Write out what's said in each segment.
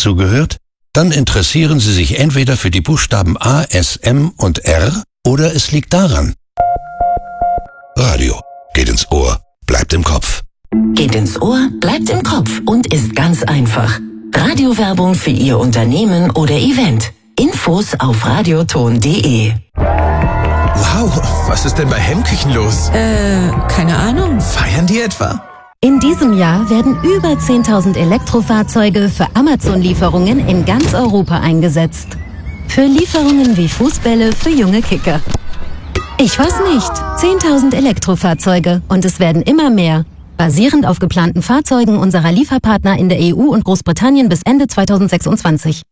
zugehört? Dann interessieren Sie sich entweder für die Buchstaben A, S, M und R oder es liegt daran. Radio geht ins Ohr, bleibt im Kopf. Geht ins Ohr, bleibt im Kopf und ist ganz einfach. Radiowerbung für Ihr Unternehmen oder Event. Infos auf radioton.de. Wow, was ist denn bei Hemmküchen los? Keine Ahnung. Feiern die etwa? In diesem Jahr werden über 10.000 Elektrofahrzeuge für Amazon-Lieferungen in ganz Europa eingesetzt. Für Lieferungen wie Fußbälle für junge Kicker. Ich weiß nicht, 10.000 Elektrofahrzeuge und es werden immer mehr. Basierend auf geplanten Fahrzeugen unserer Lieferpartner in der EU und Großbritannien bis Ende 2026.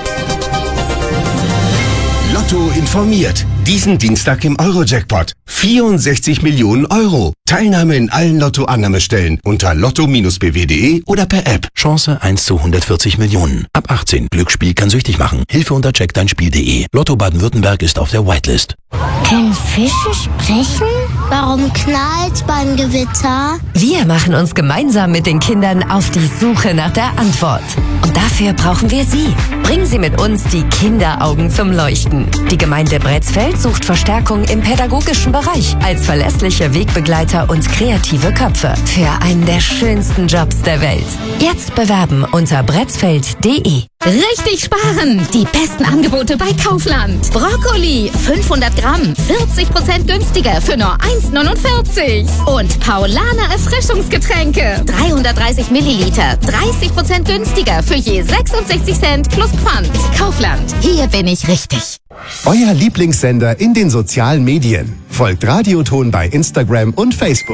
Lotto informiert. Diesen Dienstag im Euro-Jackpot. 64 Millionen Euro. Teilnahme in allen Lotto-Annahmestellen unter lotto-bw.de oder per App. Chance 1 zu 140 Millionen. Ab 18. Glücksspiel kann süchtig machen. Hilfe unter checkdeinspiel.de. Lotto Baden-Württemberg ist auf der Whitelist. Können Fische sprechen? Warum knallt's beim Gewitter? Wir machen uns gemeinsam mit den Kindern auf die Suche nach der Antwort. Und dafür brauchen wir Sie. Bringen Sie mit uns die Kinderaugen zum Leuchten. Die Gemeinde Bretzfeld sucht Verstärkung im pädagogischen Bereich als verlässliche Wegbegleiter und kreative Köpfe für einen der schönsten Jobs der Welt. Jetzt bewerben unter bretzfeld.de. Richtig sparen! Die besten Angebote bei Kaufland. Brokkoli 500 Gramm, 40% günstiger für nur 1,49. Und Paulaner Erfrischungsgetränke 330 Milliliter, 30% günstiger für je 66 Cent plus Pfand. Kaufland, hier bin ich richtig. Euer Lieblingssender in den sozialen Medien. Folgt Radioton bei Instagram und Facebook.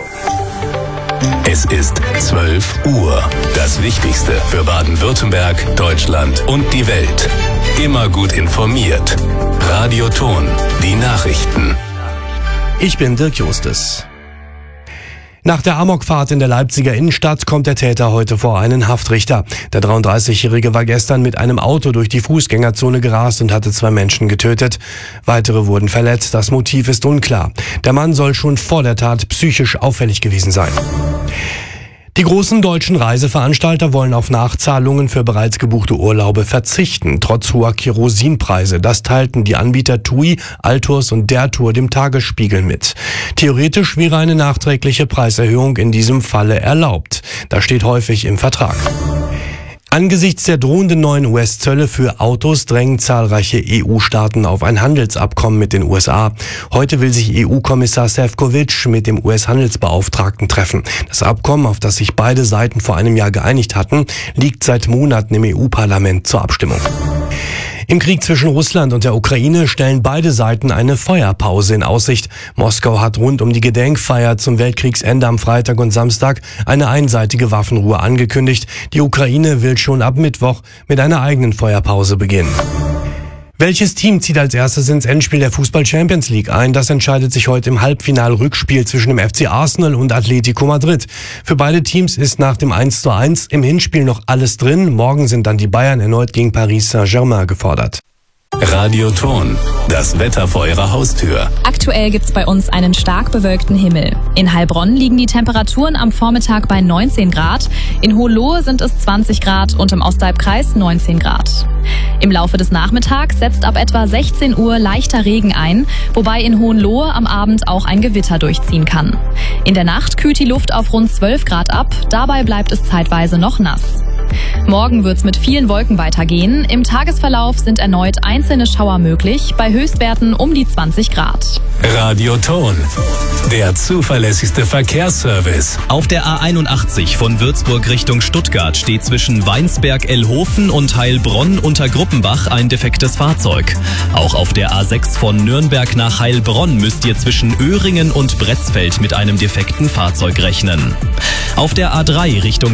Es ist 12 Uhr. Das Wichtigste für Baden-Württemberg, Deutschland und die Welt. Immer gut informiert. Radioton, die Nachrichten. Ich bin Dirk Justus. Nach der Amokfahrt in der Leipziger Innenstadt kommt der Täter heute vor einen Haftrichter. Der 33-Jährige war gestern mit einem Auto durch die Fußgängerzone gerast und hatte 2 Menschen getötet. Weitere wurden verletzt. Das Motiv ist unklar. Der Mann soll schon vor der Tat psychisch auffällig gewesen sein. Die großen deutschen Reiseveranstalter wollen auf Nachzahlungen für bereits gebuchte Urlaube verzichten, trotz hoher Kerosinpreise. Das teilten die Anbieter TUI, Altours und Der Tour dem Tagesspiegel mit. Theoretisch wäre eine nachträgliche Preiserhöhung in diesem Falle erlaubt. Das steht häufig im Vertrag. Angesichts der drohenden neuen US-Zölle für Autos drängen zahlreiche EU-Staaten auf ein Handelsabkommen mit den USA. Heute will sich EU-Kommissar Šefčovič mit dem US-Handelsbeauftragten treffen. Das Abkommen, auf das sich beide Seiten vor einem Jahr geeinigt hatten, liegt seit Monaten im EU-Parlament zur Abstimmung. Im Krieg zwischen Russland und der Ukraine stellen beide Seiten eine Feuerpause in Aussicht. Moskau hat rund um die Gedenkfeier zum Weltkriegsende am Freitag und Samstag eine einseitige Waffenruhe angekündigt. Die Ukraine will schon ab Mittwoch mit einer eigenen Feuerpause beginnen. Welches Team zieht als erstes ins Endspiel der Fußball-Champions League ein? Das entscheidet sich heute im Halbfinal-Rückspiel zwischen dem FC Arsenal und Atletico Madrid. Für beide Teams ist nach dem 1:1 im Hinspiel noch alles drin. Morgen sind dann die Bayern erneut gegen Paris Saint-Germain gefordert. Radioton, das Wetter vor Ihrer Haustür. Aktuell gibt's bei uns einen stark bewölkten Himmel. In Heilbronn liegen die Temperaturen am Vormittag bei 19 Grad, in Hohenlohe sind es 20 Grad und im Ostalbkreis 19 Grad. Im Laufe des Nachmittags setzt ab etwa 16 Uhr leichter Regen ein, wobei in Hohenlohe am Abend auch ein Gewitter durchziehen kann. In der Nacht kühlt die Luft auf rund 12 Grad ab, dabei bleibt es zeitweise noch nass. Morgen wird's mit vielen Wolken weitergehen. Im Tagesverlauf sind erneut einzelne Schauer möglich, bei Höchstwerten um die 20 Grad. Radioton, der zuverlässigste Verkehrsservice. Auf der A81 von Würzburg Richtung Stuttgart steht zwischen Weinsberg-Ellhofen und Heilbronn unter Gruppenbach ein defektes Fahrzeug. Auch auf der A6 von Nürnberg nach Heilbronn müsst ihr zwischen Öhringen und Bretzfeld mit einem defekten Fahrzeug rechnen. Auf der A3 Richtung